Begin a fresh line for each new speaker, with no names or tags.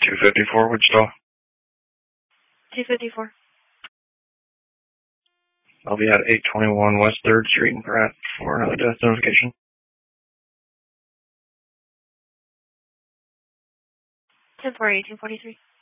254 Wichita.
254.
I'll be at 821 West 3rd Street in Pratt for another death notification.
10-4, 1843.